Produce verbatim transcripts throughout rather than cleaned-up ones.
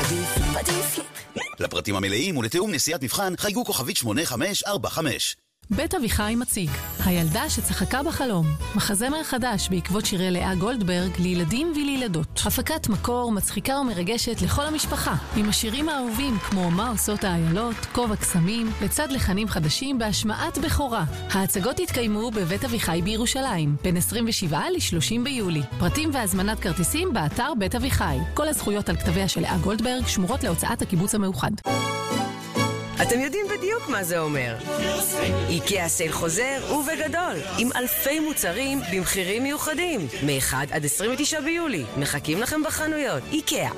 עדיף לי, עדיף לי. לפרטים המלאים ולתיאום נסיעת מבחן חייגו כוכבית שמונה חמש ארבע חמש. בית אביחי מציג הילדה שצחקה בחלום, מחזמר חדש בעקבות שירי לאה גולדברג לילדים ולילדות. הפקת מקור מצחיקה ומרגשת לכל המשפחה, עם השירים האהובים כמו מה עושות האיילות, כובע קסמים, לצד לחנים חדשים בהשמעת בכורה. ההצגות התקיימו בבית אביחי בירושלים בין עשרים ושבעה ל-שלושים ביולי. פרטים והזמנת כרטיסים באתר בית אביחי. כל הזכויות על כתביה של לאה גולדברג שמורות להוצאת הקיבוץ המאוחד. אתם יודעים בדיוק מה זה אומר. איקאה סייל חוזר ובגדול, עם אלפי מוצרים במחירים מיוחדים, מ-אחד עד עשרים ותשעה ביולי. מחכים לכם בחנויות. איקאה.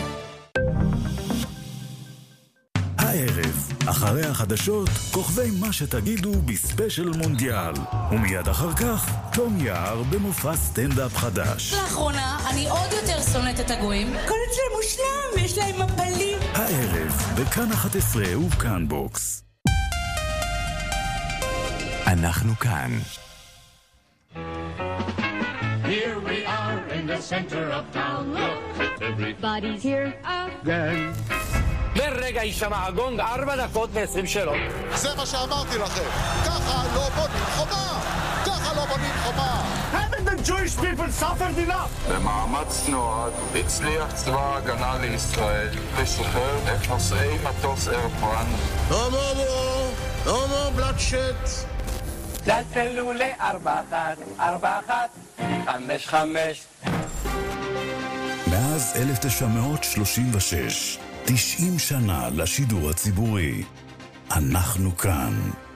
הערב, אחרי החדשות, כוכבי מה שתגידו בספיישל מונדיאל. ומיד אחר כך, תום יער במופע סטנדאפ חדש. לאחרונה, אני עוד יותר שונאת את הגויים. כל אצלם מושלם, יש להם מפלים. הערב, בכאן אחת עשרה ובכאן בוקס. אנחנו כאן. Here we are in the center of town. Look, everybody's here again. ברגע יישמע הגונג, ארבע דקות ועשרים שאלות. זה מה שאמרתי לכם. ככה לא בונים חומה. ככה לא בונים חומה. Haven't the Jewish people suffered enough? במאמץ נועד הצליח צבא ההגנה לישראל לשחרר את נוסעי מטוס אירפלן. הומו בו, הומו בלדשט. צלצלו לארבע אחת, ארבע אחת, חמש חמש. מאז אלף תשע מאות שלושים ושש, תשעים שנה לשידור הציבורי. אנחנו כאן.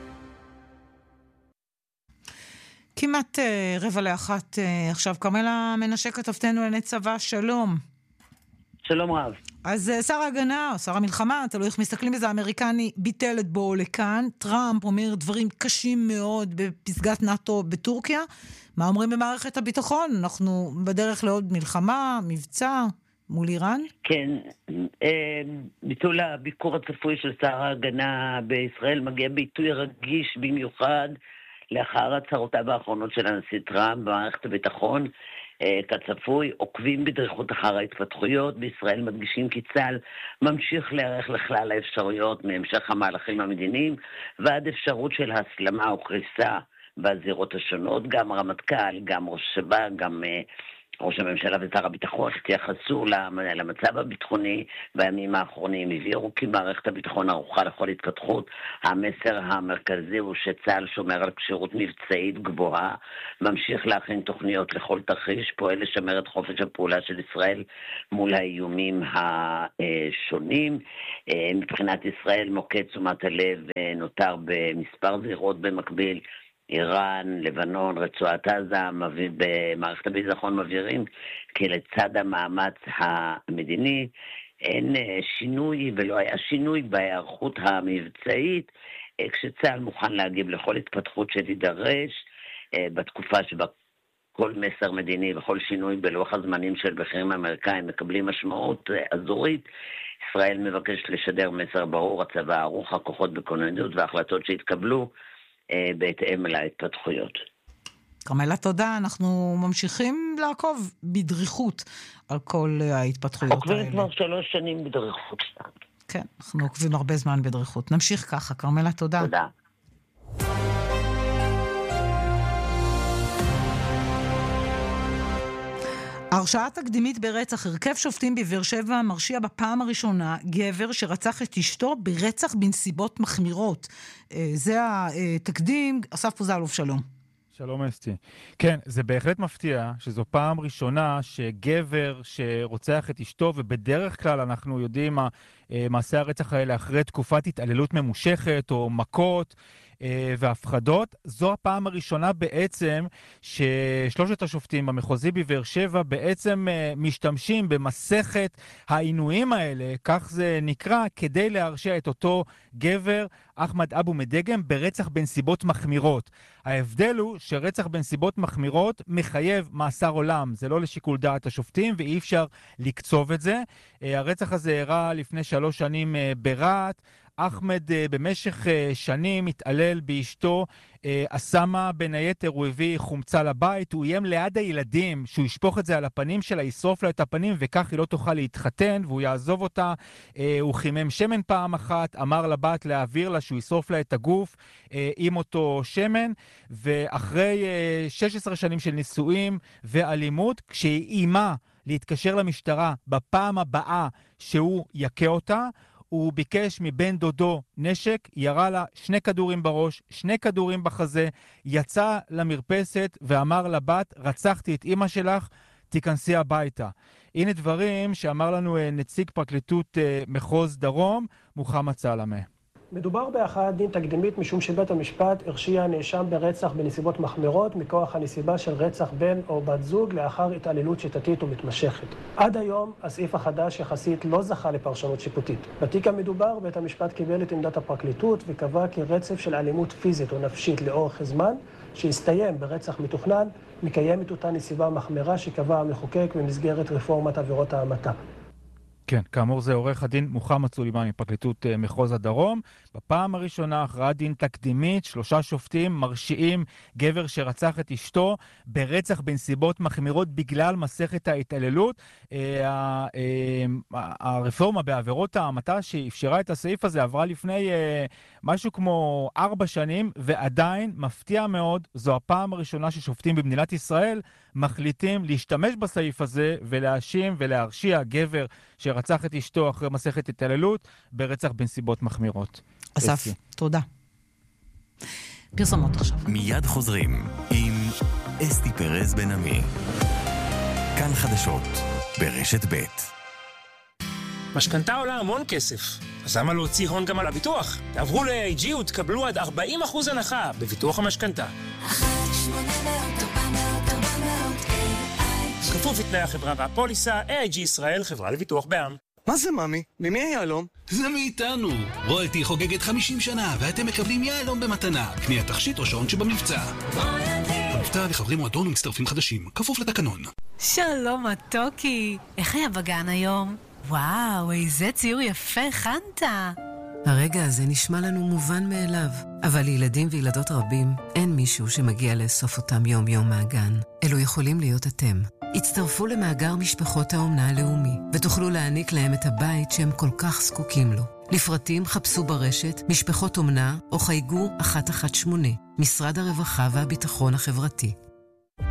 כמעט uh, רבע לאחת uh, עכשיו. קרמלה מנשה כתבתנו לענייני צבא, שלום. שלום רב. אז uh, שר ההגנה או שר המלחמה, תלוי איך מסתכלים בזה, האמריקני ביטל את בואו לכאן. טראמפ אומר דברים קשים מאוד בפסגת נאטו בטורקיה. מה אומרים במערכת הביטחון? אנחנו בדרך לעוד מלחמה, מבצע מול איראן? כן, ביטול הביקור הצפוי של שר ההגנה בישראל מגיע ביטוי רגיש במיוחד לאחר הצהרותיו האחרונות של הנשיא טראמפ במערכת הביטחון. כצפוי, עוקבים בדריכות אחר ההתפתחויות. בישראל מדגישים כי צה"ל ממשיך להיערך לכלל האפשרויות מהמשך המהלכים המדיניים ועד אפשרות של הסלמה או קריסה בזירות השונות. גם הרמטכ"ל, גם ראש שב"כ, גם ראש הממשלה ושר הביטחון התייחסו למצב הביטחוני בימים האחרונים, הבהירו כי מערכת הביטחון ערוכה לכל התפתחות. המסר המרכזי הוא שצה"ל שומר על כשירות מבצעית גבוהה, ממשיך להכין תוכניות לכל תרחיש, פועל לשמר את חופש הפעולה של ישראל מול האיומים השונים. מבחינת ישראל מוקד תשומת הלב נותר במספר זירות במקביל, איראן, לבנון, רצועת עזה. במערכת הביטחון מבהירים כי לצד המאמץ המדיני אין שינוי ולא היה שינוי בהיערכות המבצעית, כשצה"ל מוכן להגיב לכל התפתחות שתידרש בתקופה שבה כל מסר מדיני וכל שינוי בלוח הזמנים של בכירים אמריקאים מקבלים משמעות אזורית. ישראל מבקשת לשדר מסר ברור, הצבא ערוך, הכוחות בכוננות וההחלטות שהתקבלו בהתאם להתפתחויות. קרמלה, תודה. אנחנו ממשיכים לעקוב בדריכות על כל ההתפתחויות האלה. עוקבים כבר שלוש שנים בדריכות. כן, אנחנו עוקבים הרבה זמן בדריכות. נמשיך ככה. קרמלה, תודה. תודה. הרשעה תקדימית ברצח. הרכב שופטים בבאר שבע מרשיע בפעם הראשונה גבר שרצח את אשתו ברצח בנסיבות מחמירות. זה התקדים. אסף פוזלוב, שלום. שלום אסתי. כן, זה בהחלט מפתיע שזו פעם ראשונה שגבר שרוצח את אשתו, ובדרך כלל אנחנו יודעים מה, מעשי הרצח האלה אחרי תקופת התעללות ממושכת או מכות והפחדות. זו הפעם הראשונה בעצם ששלושת השופטים במחוזי בבאר שבע בעצם משתמשים במסכת העינויים האלה, כך זה נקרא, כדי להרשיע את אותו גבר, אחמד אבו מדגם, ברצח בנסיבות מחמירות. ההבדל הוא שרצח בנסיבות מחמירות מחייב מאסר עולם, זה לא לשיקול דעת השופטים ואי אפשר לקצוב את זה. הרצח הזה אירע לפני שלוש שנים ברעת, אחמד במשך שנים התעלל באשתו, אסמה בין היתר, הוא הביא חומצה לבית, הוא איים ליד הילדים שהוא ישפוך את זה על הפנים שלה, ישרוף לה את הפנים וכך היא לא תוכל להתחתן והוא יעזוב אותה. הוא חימם שמן פעם אחת, אמר לבת להעביר לה שהוא ישרוף לה את הגוף עם אותו שמן, ואחרי שש עשרה שנים של נישואים ואלימות, כשהיא אימה להתקשר למשטרה בפעם הבאה שהוא יקה אותה, הוא ביקש מבן דודו נשק, ירה לה שני כדורים בראש, שני כדורים בחזה, יצא למרפסת ואמר לבת, רצחתי את אמא שלך, תיכנסי הביתה. הנה דברים שאמר לנו נציג פרקליטות מחוז דרום, מוחמד סלמה. מדובר בהכרעת דין תקדימית משום שבית המשפט הרשיע נאשם ברצח בנסיבות מחמירות מכוח הנסיבה של רצח בן או בת זוג לאחר התעללות שיטתית ומתמשכת. עד היום הסעיף החדש יחסית לא זכה לפרשנות שיפוטית. בתיק המדובר בית המשפט קיבל את עמדת הפרקליטות וקבע כי רצף של אלימות פיזית או נפשית לאורך הזמן שהסתיים ברצח מתוכנן מקיים את אותה נסיבה מחמירה שקבע המחוקק במסגרת רפורמת עבירות ההמתה. כן, כאמור זה עורך הדין מוחמד סולימאן מפרקליטות מחוז הדרום. בפעם הראשונה הכרעת דין תקדימית, שלושה שופטים מרשיעים גבר שרצח את אשתו ברצח בנסיבות מחמירות בגלל מסכת ההתעללות. הרפורמה בעבירות ההמתה שאפשרה את הסעיף הזה עברה לפני משהו כמו ארבע שנים, ועדיין מפתיע מאוד, זו הפעם הראשונה ששופטים במדינת ישראל מחליטים להשתמש בסעיף הזה ולהאשים ולהרשיע גבר שרצח את אשתו אחרי מסכת התעללות ברצח בנסיבות מחמירות. אסף, תודה. פרסומות עכשיו. מיד חוזרים עם אסתי פרז בן עמי. כאן חדשות ברשת ב'. משכנתה עולה המון כסף, אז למה להוציא הון גם על הביטוח? תעברו ל-איי איי ג'י ותקבלו עד ארבעים אחוז הנחה בביטוח המשכנתה. כפוף לתנאי החברה והפוליסה, איי איי ג'י ישראל, חברה לביטוח בע"מ. מה זה ממי? ממי היהלום? זה מאיתנו. רויאלטי חוגגת חמישים שנה, ואתם מקבלים יהלום במתנה. קניית תכשיט או שעון שבמבצע. המבצע לחברים מועדון ומצטרפים חדשים, כפוף לתקנון. שלום מתוקי, איך היה בגן היום? וואו, איזה ציור יפה הכנת. הרגע הזה נשמע לנו מובן מאליו, אבל לילדים וילדות רבים אין מישהו שמגיע לאסוף אותם יום יום מהגן. אלו יכולים להיות אתם. הצטרפו למאגר משפחות האומנה הלאומי, ותוכלו להעניק להם את הבית שהם כל כך זקוקים לו. לפרטים חפשו ברשת משפחות אומנה או חייגו אחת אחת שמונה, משרד הרווחה והביטחון החברתי.